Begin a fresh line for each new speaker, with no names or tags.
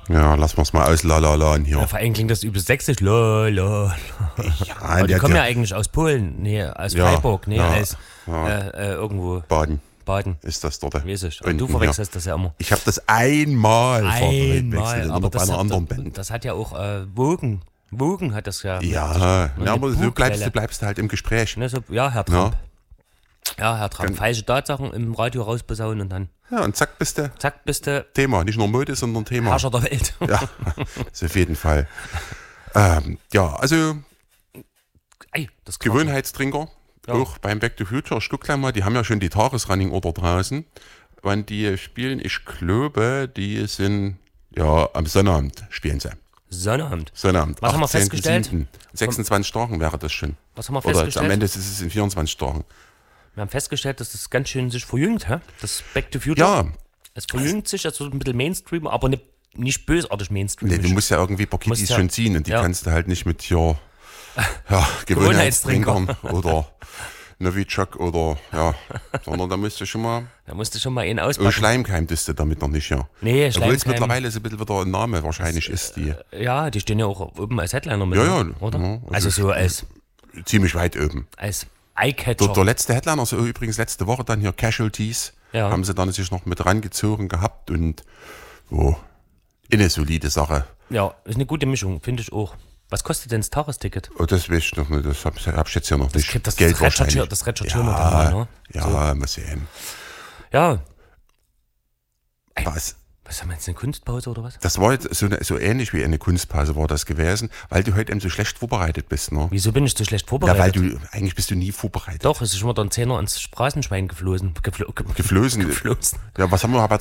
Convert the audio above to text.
Ja, lassen wir es mal aus Lalalaen hier.
Ja, vor allem klingt das übel sächsisch. La, la, la. Aber die kommen ja eigentlich aus Polen, nee, aus Freiburg, nee, aus irgendwo.
Baden
Baden.
ist das dort.
Weiß ich. Und du verwechselst das ja immer.
Ich habe das einmal verwechselt,
aber
bei einer anderen Band.
Das hat ja auch Wogen. Wogen hat das ja.
Ja, aber du bleibst halt im Gespräch.
Ne, so, ja, Herr Trump. Ja, Herr Trump. Falsche Tatsachen im Radio rausposaunen und dann.
Ja, und zack bist du.
Thema.
Nicht nur Mode, sondern Thema.
Herrscher der Welt.
Ja, das auf jeden Fall. Ja, also
das
Gewohnheitstrinker, auch beim Back to Future. Ich guck gleich mal, die haben ja schon die Tagesrunning Order draußen. Wann die spielen, ich glaube, die sind, am Sonnabend spielen sie.
Sonnabend.
Was
haben wir festgestellt?
26 Tagen wäre das schon.
Was haben wir festgestellt?
Oder am Ende ist es in 24 Tagen.
Wir haben festgestellt, dass das ganz schön sich verjüngt, hä? Das Back to Future.
Ja.
Es verjüngt sich, es wird ein bisschen Mainstream, aber nicht bösartig Mainstream.
Nee, du musst ja irgendwie ein paar Kiddies schon ziehen und die kannst du halt nicht mit hier Gewohnheitstrinkern oder Novichok oder sondern da musst du schon mal.
Da musst du schon mal ihn auspacken.
Schleimkeim bist du damit noch nicht, ja.
Nee,
Schleimkeim. Obwohl es mittlerweile so ein bisschen wieder ein Name wahrscheinlich ist. Die.
Ja, die stehen ja auch oben als Headliner mit.
Ja,
oder?
Ja,
also so als.
Ziemlich weit oben.
Als Eyecatcher.
Der letzte Headliner, so übrigens letzte Woche dann hier Casualties, haben sie dann sich noch mit rangezogen gehabt und eine solide Sache.
Ja, ist eine gute Mischung, finde ich auch. Was kostet denn das Tagesticket?
Oh, das weiß ich noch nicht, das hab ich jetzt ja noch nicht.
Das
Geld
recherchieren wir dann mal, ne?
Ja, mal sehen.
Ja. Ey,
was
haben wir jetzt, eine Kunstpause oder was?
Das war jetzt so ähnlich wie eine Kunstpause war das gewesen, weil du heute eben so schlecht vorbereitet bist, ne?
Wieso bin ich so schlecht vorbereitet?
Ja, weil eigentlich bist du nie vorbereitet.
Doch, es ist schon mal dann 10er ins Straßenschwein geflossen.
Geflossen? Ja, was haben wir bei